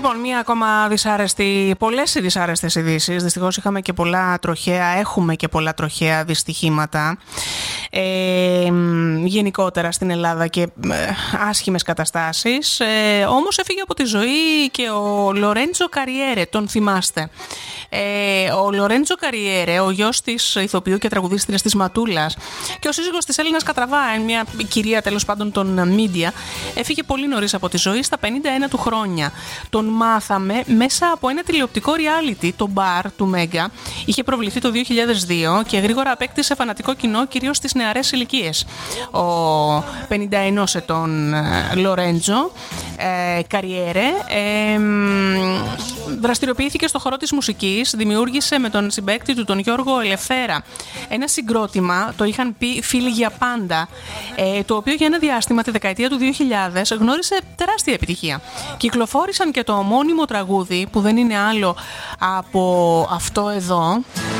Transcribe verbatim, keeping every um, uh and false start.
Λοιπόν, μία ακόμα δυσάρεστη, πολλές δυσάρεστες ειδήσεις. Δυστυχώς είχαμε και πολλά τροχαία, έχουμε και πολλά τροχαία δυστυχήματα. Ε, γενικότερα στην Ελλάδα και ε, άσχημες καταστάσεις. Ε, όμως έφυγε από τη ζωή και ο Λορέντζο Καριέρε, τον θυμάστε. Ε, ο Λορέντζο Καριέρε, ο γιος της ηθοποιού και τραγουδίστριας της Ματούλας και ο σύζυγος της Έλληνας Κατραβά, μια κυρία τέλος πάντων των μίντια, έφυγε πολύ νωρίς από τη ζωή στα πενήντα ένα του χρόνια. Τον μάθαμε μέσα από ένα τηλεοπτικό reality, το Bar του Μέγκα. Είχε προβληθεί το δύο χιλιάδες δύο και γρήγορα απέκτησε φανατικό κοινό, κυρίως στις νεαρές ηλικίες. Ο πενήντα ένα ετών Λορέντζο ε, Καριέρε ε, δραστηριοποιήθηκε στο χώρο της μουσικής, δημιούργησε με τον συμπαίκτη του τον Γιώργο Ελευθέρα ένα συγκρότημα, το είχαν πει Φίλοι για πάντα, ε, το οποίο για ένα διάστημα τη δεκαετία του δύο χιλιάδες γνώρισε τεράστια επιτυχία. Κυκλοφόρησαν και το ομώνυμο τραγούδι που δεν είναι άλλο από αυτό εδώ.